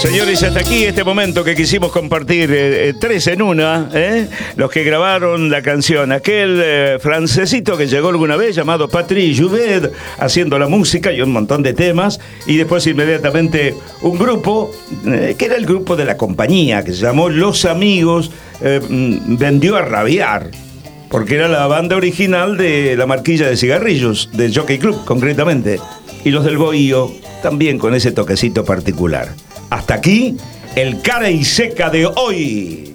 Señores, hasta aquí este momento que quisimos compartir, tres en una, los que grabaron la canción. Aquel francesito que llegó alguna vez llamado Patrick Jouvet haciendo la música y un montón de temas. Y después inmediatamente un grupo, que era el grupo de la compañía, que se llamó Los Amigos, vendió a rabiar. Porque era la banda original de la marquilla de cigarrillos, del Jockey Club concretamente. Y los del Bohío también con ese toquecito particular. Hasta aquí, el Cara y Seca de hoy.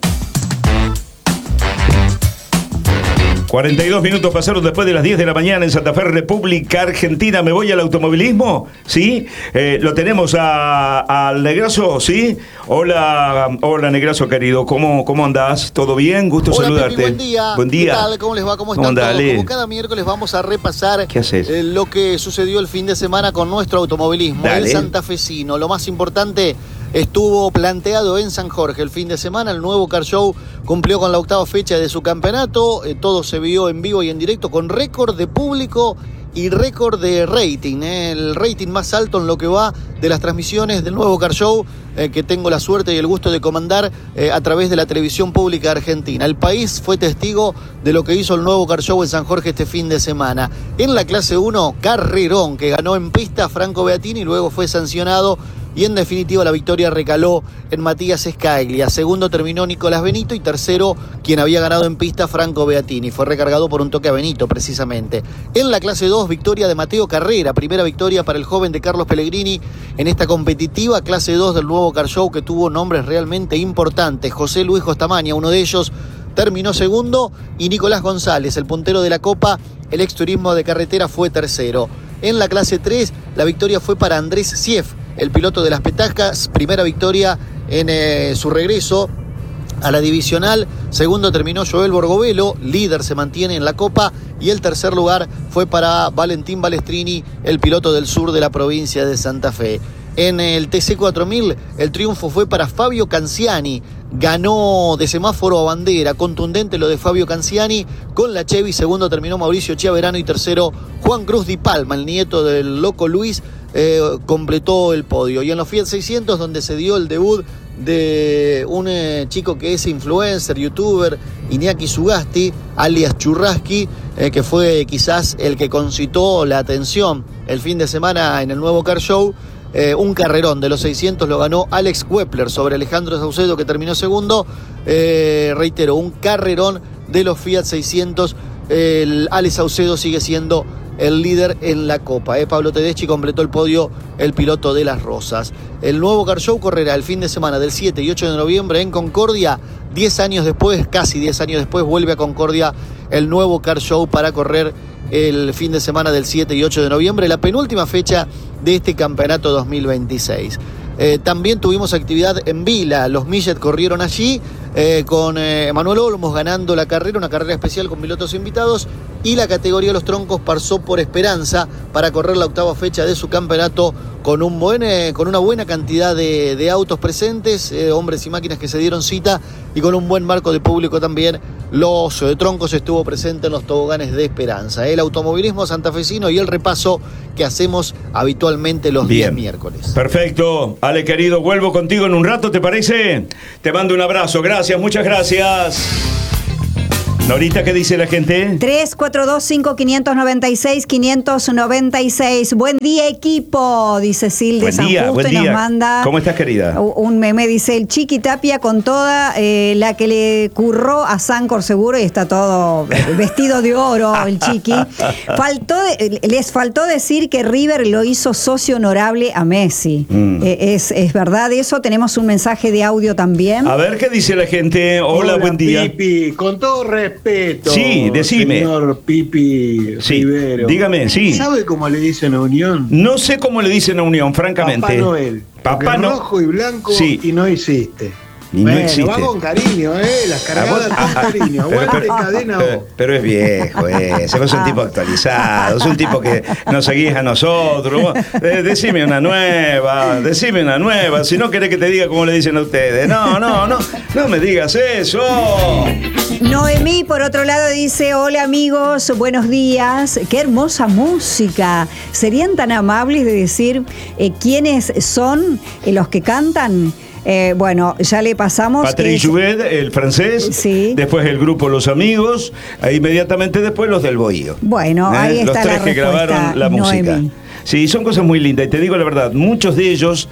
42 minutos pasaron después de las 10 de la mañana en Santa Fe, República Argentina. Me voy al automovilismo, ¿sí? Lo tenemos al Negrazo, ¿sí? Hola, Negrazo querido, ¿cómo andás? ¿Todo bien? Gusto saludarte. Pepi, buen día. Buen día. ¿Qué tal? ¿Cómo les va? ¿Cómo están todos? Como cada miércoles vamos a repasar lo que sucedió el fin de semana con nuestro automovilismo, el santafesino. Lo más importante estuvo planteado en San Jorge el fin de semana. El nuevo Car Show cumplió con la 8ª fecha de su campeonato. Todo se vio en vivo y en directo con récord de público y récord de rating. El rating más alto en lo que va de las transmisiones del nuevo Car Show, que tengo la suerte y el gusto de comandar a través de la televisión pública argentina. El país fue testigo de lo que hizo el nuevo Car Show en San Jorge este fin de semana. En la clase 1, carrerón que ganó en pista Franco Beattini, luego fue sancionado. Y en definitiva la victoria recaló en Matías Scaglia. Segundo terminó Nicolás Benito y tercero, quien había ganado en pista, Franco Beattini. Fue recargado por un toque a Benito precisamente. En la clase 2, victoria de Mateo Carrera. Primera victoria para el joven de Carlos Pellegrini en esta competitiva clase 2 del nuevo Car Show, que tuvo nombres realmente importantes. José Luis Costamaña, uno de ellos, terminó segundo, y Nicolás González, el puntero de la Copa, el ex turismo de carretera, fue tercero. En la clase 3, la victoria fue para Andrés Sief, el piloto de las Petacas, primera victoria en su regreso a la divisional. Segundo terminó Joel Borgovelo, líder se mantiene en la Copa, y el tercer lugar fue para Valentín Balestrini, el piloto del sur de la provincia de Santa Fe. En el TC4000 el triunfo fue para Fabio Canciani, ganó de semáforo a bandera, contundente lo de Fabio Canciani con la Chevy. Segundo terminó Mauricio Chiaverano y tercero Juan Cruz Di Palma, el nieto del Loco Luis, completó el podio. Y en los Fiat 600, donde se dio el debut de un chico que es influencer, youtuber, Iñaki Sugasti, alias Churrasqui, que fue quizás el que concitó la atención el fin de semana en el nuevo Car Show. Un carrerón de los 600 lo ganó Alex Wepler sobre Alejandro Saucedo, que terminó segundo. Reitero, un carrerón de los Fiat 600. Alex Saucedo sigue siendo el líder en la Copa. Pablo Tedeschi completó el podio, el piloto de Las Rosas. El nuevo Car Show correrá el fin de semana del 7 y 8 de noviembre en Concordia. 10 años después, casi 10 años después, vuelve a Concordia el nuevo Car Show para correr el fin de semana del 7 y 8 de noviembre, la penúltima fecha de este campeonato 2026. También tuvimos actividad en Vila. Los Millet corrieron allí con Emanuel Olmos ganando la carrera, una carrera especial con pilotos invitados, y la categoría de los troncos pasó por Esperanza para correr la 8ª fecha de su campeonato con una buena cantidad de autos presentes, hombres y máquinas que se dieron cita, y con un buen marco de público también. Los troncos estuvo presente en los toboganes de Esperanza. El automovilismo santafesino y el repaso que hacemos habitualmente los días miércoles. Perfecto. Ale, querido, vuelvo contigo en un rato, ¿te parece? Te mando un abrazo. Gracias, muchas gracias. Norita, ¿qué dice la gente? 342-5596-596. Buen día, equipo, dice Sil de San Justo, y nos manda. ¿Cómo estás, querida? Un meme, dice el Chiqui Tapia con toda la que le curró a Sancor seguro, y está todo vestido de oro el Chiqui. Les faltó decir que River lo hizo socio honorable a Messi. ¿Es verdad eso? Tenemos un mensaje de audio también. A ver, ¿qué dice la gente? Hola, buen día. Pipi, con todo respeto. Sí, decime. Señor Pipi Rivero. Dígame, sí. ¿Sabe cómo le dicen a Unión? No sé cómo le dicen a Unión, francamente. Papá Noel. Papá rojo y blanco, y no hiciste. Y no existe. Va con cariño, las cargadas con cariño. Aguante cadena vos. Pero es viejo, ese. Vos sos un tipo actualizado, es un tipo que nos seguís a nosotros. Vos, decime una nueva, si no querés que te diga como le dicen a ustedes. No me digas eso. Noemí, por otro lado, dice: hola amigos, buenos días, qué hermosa música. ¿Serían tan amables de decir quiénes son los que cantan? Bueno, ya le pasamos. Patrick Jouvet, el francés. Sí. Después el grupo Los Amigos. Inmediatamente después los del Bohío. Bueno, ahí está los tres que grabaron la música. Noemí. Sí, son cosas muy lindas. Y te digo la verdad, muchos de ellos,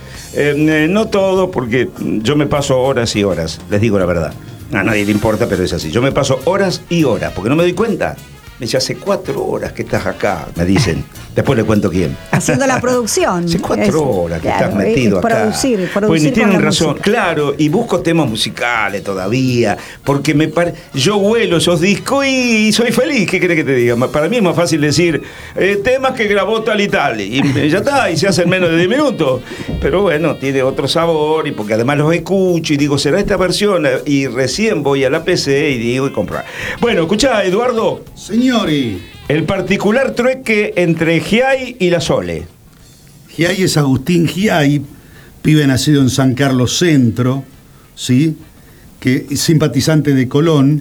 no todos, porque yo me paso horas y horas. Les digo la verdad. A nadie le importa, pero es así. Yo me paso horas y horas, porque no me doy cuenta. Me dice, hace 4 horas que estás acá, me dicen. Después le cuento quién. Haciendo la producción. Hace 4 horas que estás metido acá. Producir pues ni tienen razón. Música. Claro, y busco temas musicales todavía, porque yo huelo esos discos y soy feliz. ¿Qué querés que te diga? Para mí es más fácil decir temas que grabó tal y tal. Y ya está, y se hace en menos de 10 minutos. Pero bueno, tiene otro sabor, y porque además los escucho y digo, ¿será esta versión? Y recién voy a la PC y digo, y comprar. Bueno, escuchá, Eduardo. Señores. El particular trueque entre Giai y la Sole. Giai es Agustín Giai, pibe nacido en San Carlos Centro, ¿sí? Que es simpatizante de Colón,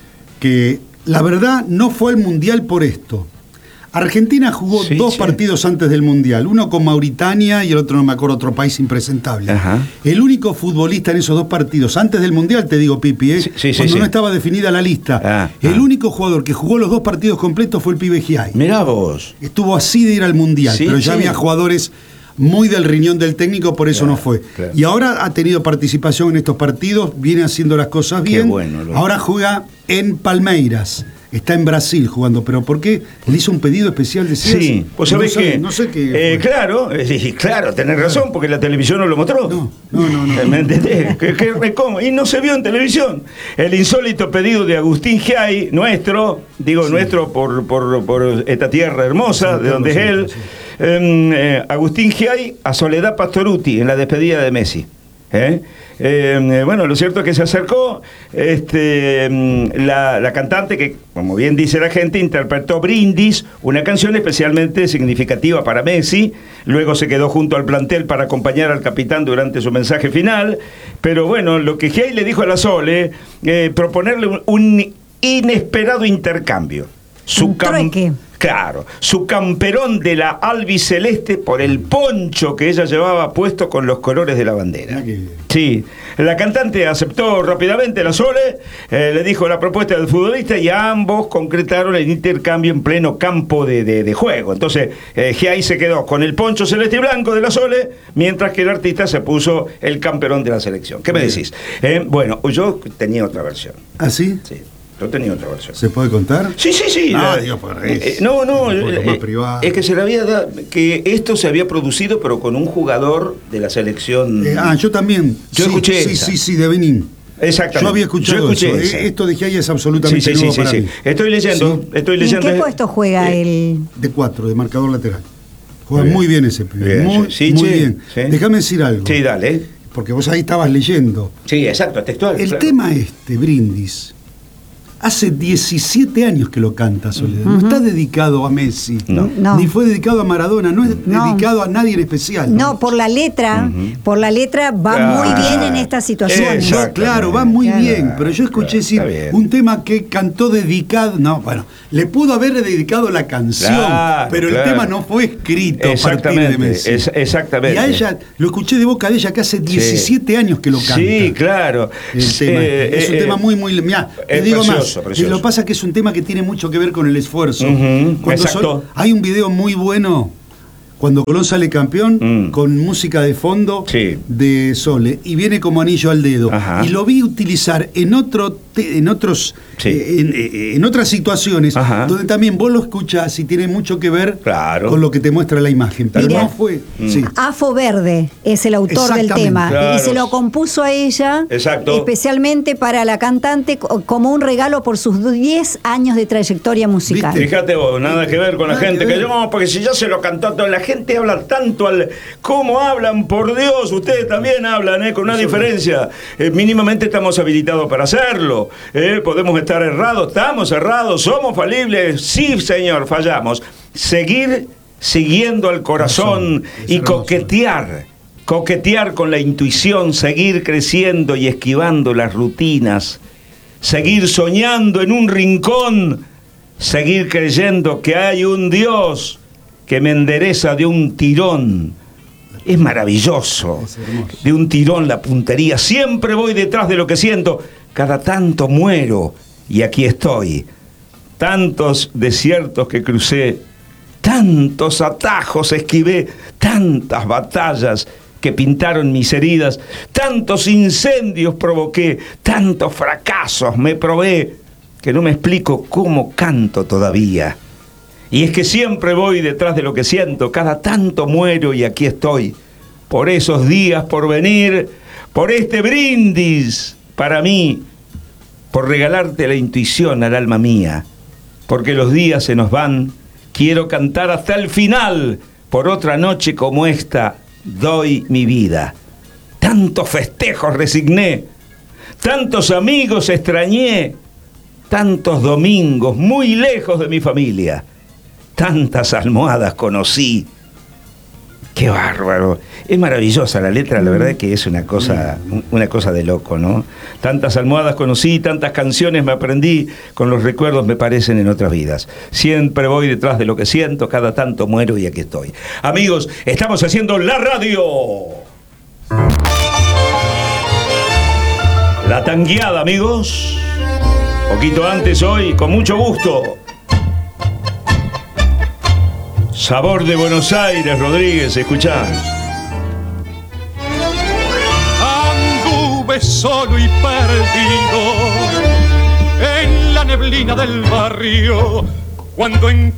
que la verdad no fue al Mundial por esto. Argentina jugó 2 partidos antes del Mundial, uno con Mauritania y el otro, no me acuerdo, otro país impresentable. Ajá. El único futbolista en esos 2 partidos, antes del Mundial, te digo, Pipi, cuando no estaba definida la lista, el único jugador que jugó los 2 partidos completos fue el pibe Giai. Mirá vos. Estuvo así de ir al Mundial, pero ya había jugadores muy del riñón del técnico, por eso no fue. Claro. Y ahora ha tenido participación en estos partidos, viene haciendo las cosas bien. Bueno, ahora juega en Palmeiras. Está en Brasil jugando, pero ¿por qué? Le hizo un pedido especial de Cias. Sí, pues sabés que. No sé qué. Claro, tenés razón, porque la televisión no lo mostró. No. ¿Me entendés? ¿Cómo? Y no se vio en televisión. El insólito pedido de Agustín Giai, nuestro por esta tierra hermosa, de donde es él. Agustín Giai a Soledad Pastorutti en la despedida de Messi. Bueno, lo cierto es que se acercó la cantante que, como bien dice la gente, interpretó Brindis, una canción especialmente significativa para Messi. Luego se quedó junto al plantel para acompañar al capitán durante su mensaje final. Pero bueno, lo que Giai le dijo a la Sole, proponerle un inesperado intercambio. Claro, su camperón de la albiceleste por el poncho que ella llevaba puesto con los colores de la bandera. Sí, la cantante aceptó rápidamente, la Sole, le dijo la propuesta del futbolista y ambos concretaron el intercambio en pleno campo de juego. Entonces, Giai se quedó con el poncho celeste y blanco de la Sole, mientras que el artista se puso el camperón de la selección. ¿Qué me decís? Bueno, yo tenía otra versión. ¿Ah, sí? Sí. Yo tenía otra versión. ¿Se puede contar? Sí. Dios, es que se le había dado, que esto se había producido, pero con un jugador de la selección. Yo también. Yo escuché. Sí, de Benín. Exactamente. Yo había escuchado eso. Esto de Giai es absolutamente nuevo para mí. Estoy leyendo. ¿Y en qué puesto juega él? De 4, de marcador lateral. Juega muy bien ese pibe. Muy bien. Sí. Déjame decir algo. Sí, dale. Porque vos ahí estabas leyendo. Sí, exacto, textual. El tema Brindis. Hace 17 años que lo canta Soledad. No está dedicado a Messi. No. Ni fue dedicado a Maradona. No es dedicado a nadie en especial. No, por la letra. Por la letra va muy bien en esta situación. Claro, va muy bien. Pero yo escuché decir un tema que cantó dedicado. No, bueno, le pudo haber dedicado la canción. Pero el tema no fue escrito a partir de Messi. Exactamente. Y a ella, lo escuché de boca de ella que hace 17 años que lo canta. Sí, claro. El tema. Es un tema muy. Mirá, te digo más. Precioso. Lo que pasa es que es un tema que tiene mucho que ver con el esfuerzo. Exacto. Hay un video muy bueno cuando Colón sale campeón con música de fondo de Sole y viene como anillo al dedo. Y lo vi utilizar en otro en otras situaciones, donde también vos lo escuchás y tiene mucho que ver con lo que te muestra la imagen. Pero Mirá, no fue. Sí. Afo Verde es el autor del tema. Claro. Y se lo compuso a ella, especialmente para la cantante, como un regalo por sus 10 años de trayectoria musical. ¿Viste? Fíjate vos, nada que ver con la gente que no, porque si ya se lo cantó toda la gente habla tanto ¿cómo hablan? Por Dios, ustedes también hablan, con una diferencia. Mínimamente estamos habilitados para hacerlo. Podemos estar errados, estamos errados, somos falibles, sí, señor, fallamos. Seguir siguiendo al corazón y coquetear con la intuición, seguir creciendo y esquivando las rutinas, seguir soñando en un rincón, seguir creyendo que hay un Dios que me endereza de un tirón. Es maravilloso. De un tirón la puntería. Siempre voy detrás de lo que siento. Cada tanto muero y aquí estoy. Tantos desiertos que crucé, tantos atajos esquivé, tantas batallas que pintaron mis heridas, tantos incendios provoqué, tantos fracasos me probé, que no me explico cómo canto todavía. Y es que siempre voy detrás de lo que siento, cada tanto muero y aquí estoy, por esos días por venir, por este brindis para mí, por regalarte la intuición al alma mía, porque los días se nos van, quiero cantar hasta el final, por otra noche como esta doy mi vida. Tantos festejos resigné, tantos amigos extrañé, tantos domingos muy lejos de mi familia, tantas almohadas conocí. ¡Qué bárbaro! Es maravillosa la letra, la verdad es que es una cosa de loco, ¿no? Tantas almohadas conocí, tantas canciones me aprendí, con los recuerdos me parecen en otras vidas. Siempre voy detrás de lo que siento, cada tanto muero y aquí estoy. Amigos, estamos haciendo la radio. La tangueada, amigos. Poquito antes hoy, con mucho gusto. Sabor de Buenos Aires, Rodríguez, escuchá. Anduve solo y perdido en la neblina del barrio, cuando en